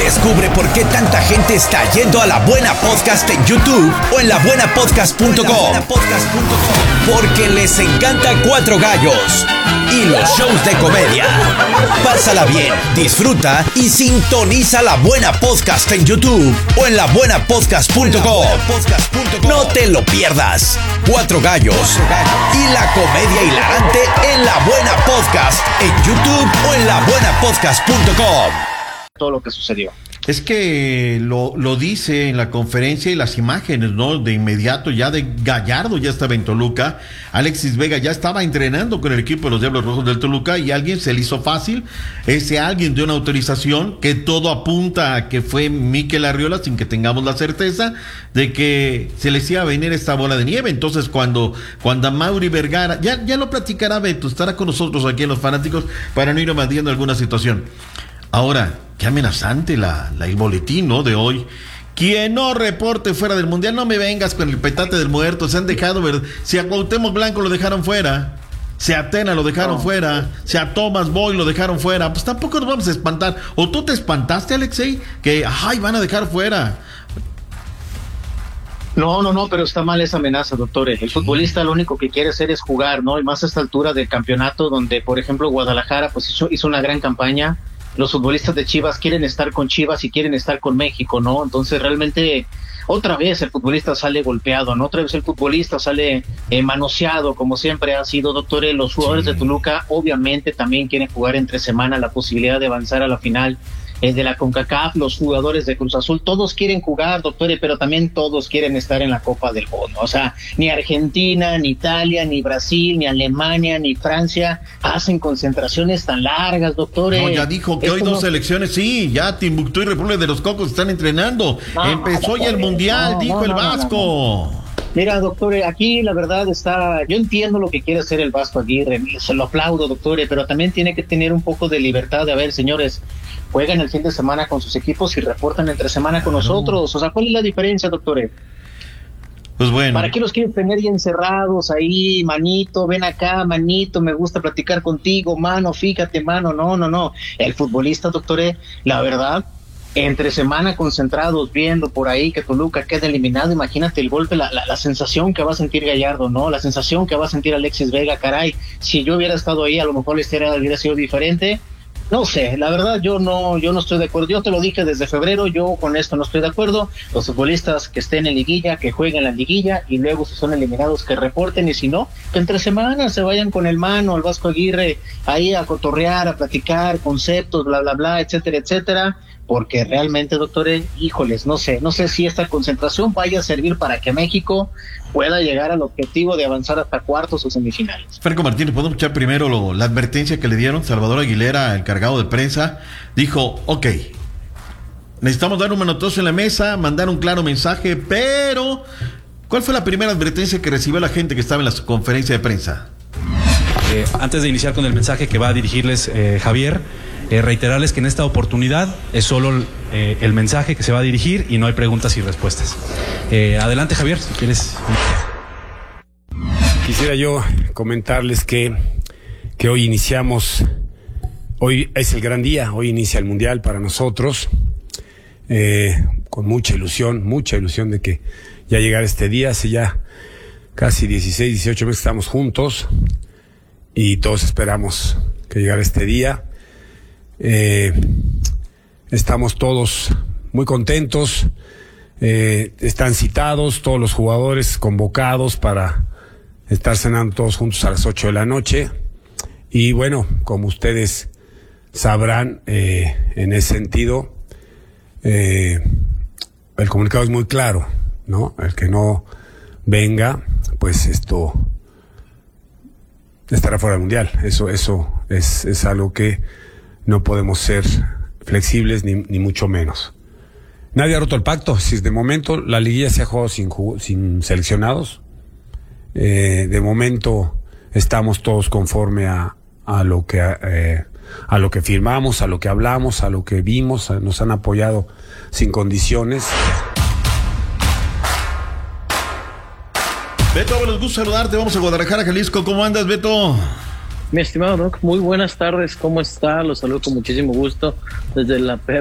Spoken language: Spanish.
Descubre por qué tanta gente está yendo a La Buena Podcast en YouTube o en labuenapodcast.com. Porque les encanta Cuatro Gallos y los shows de comedia. Pásala bien, disfruta y sintoniza La Buena Podcast en YouTube o en labuenapodcast.com. No te lo pierdas. Cuatro Gallos y la comedia hilarante en La Buena Podcast en YouTube o en labuenapodcast.com. Todo lo que sucedió. Es que lo dice en la conferencia y las imágenes, ¿no? De inmediato ya de Gallardo ya estaba en Toluca, Alexis Vega ya estaba entrenando con el equipo de los Diablos Rojos del Toluca y alguien se le hizo fácil, ese alguien dio una autorización que todo apunta a que fue Mikel Arriola sin que tengamos la certeza de que se les iba a venir esta bola de nieve. Entonces cuando Mauri Vergara, ya lo platicará Beto, estará con nosotros aquí en Los Fanáticos para no ir evadiendo alguna situación. Ahora, qué amenazante el boletín, ¿no? De hoy. Quien no reporte fuera del Mundial, no me vengas con el petate del muerto. Se han dejado ver. Si a Cuauhtémoc Blanco lo dejaron fuera, si a Tena lo dejaron fuera, si a Thomas Boy lo dejaron fuera, pues tampoco nos vamos a espantar. ¿O tú te espantaste, Alexei? Que, van a dejar fuera. No, pero está mal esa amenaza, doctor. El futbolista lo único que quiere hacer es jugar, ¿no? Y más a esta altura del campeonato, donde, por ejemplo, Guadalajara pues hizo una gran campaña. Los futbolistas de Chivas quieren estar con Chivas y quieren estar con México, ¿no? Entonces realmente otra vez el futbolista sale golpeado, ¿no? Otra vez el futbolista sale manoseado, como siempre ha sido, doctor. Los jugadores de Toluca obviamente también quieren jugar entre semana la posibilidad de avanzar a la final de la CONCACAF. Los jugadores de Cruz Azul, todos quieren jugar, doctor, pero también todos quieren estar en la Copa del Mundo. O sea, ni Argentina, ni Italia, ni Brasil, ni Alemania, ni Francia hacen concentraciones tan largas, doctor. No, ya dijo que hoy dos selecciones, sí, ya Timbuktu y República de los Cocos están entrenando. Empezó ya el Mundial, dijo el Vasco. Mira, doctor, aquí la verdad yo entiendo lo que quiere hacer el Vasco Aguirre, se lo aplaudo, doctor, pero también tiene que tener un poco de libertad de, a ver, señores, juegan el fin de semana con sus equipos y reportan entre semana con nosotros. O sea, ¿cuál es la diferencia, doctor? Pues bueno. ¿Para qué los quieren tener ya encerrados ahí, manito, ven acá, manito, me gusta platicar contigo, mano, fíjate, mano? No. El futbolista, doctor, la verdad, entre semana concentrados, viendo por ahí que Toluca queda eliminado, imagínate el golpe, la sensación que va a sentir Gallardo, ¿no? La sensación que va a sentir Alexis Vega, caray, si yo hubiera estado ahí, a lo mejor la historia hubiera sido diferente. No sé, la verdad yo no estoy de acuerdo. Yo te lo dije desde febrero, yo con esto no estoy de acuerdo. Los futbolistas que estén en liguilla, que jueguen la liguilla y luego si son eliminados que reporten, y si no, que entre semanas se vayan con el mano, el Vasco Aguirre, ahí a cotorrear, a platicar conceptos, bla, bla, bla, etcétera, etcétera. Porque realmente, doctores, híjoles, no sé si esta concentración vaya a servir para que México pueda llegar al objetivo de avanzar hasta cuartos o semifinales. Franco Martínez, podemos escuchar primero la advertencia que le dieron. Salvador Aguilera, el cargado de prensa, dijo, ok, necesitamos dar un manotazo en la mesa, mandar un claro mensaje, pero ¿cuál fue la primera advertencia que recibió la gente que estaba en la conferencia de prensa? Antes de iniciar con el mensaje que va a dirigirles Javier, reiterarles que en esta oportunidad es solo el mensaje que se va a dirigir y no hay preguntas y respuestas. Adelante, Javier, si quieres. Quisiera yo comentarles que hoy iniciamos, hoy es el gran día, hoy inicia el Mundial para nosotros, con mucha ilusión de que ya llegara este día. Hace ya casi 16, 18 meses que estamos juntos y todos esperamos que llegara este día. Estamos todos muy contentos, están citados todos los jugadores convocados para estar cenando todos juntos a las 8 de la noche y bueno, como ustedes sabrán, en ese sentido el comunicado es muy claro, ¿no? El que no venga, pues esto estará fuera del Mundial. Eso es algo que no podemos ser flexibles ni mucho menos. Nadie ha roto el pacto. Si de momento la liguilla se ha jugado sin seleccionados, de momento estamos todos conforme a lo que firmamos, a lo que hablamos, a lo que vimos, nos han apoyado sin condiciones. Beto, bueno, gusto saludarte. Vamos a Guadalajara, Jalisco. ¿Cómo andas, Beto? Mi estimado Doc, muy buenas tardes, ¿cómo está? Los saludo con muchísimo gusto desde la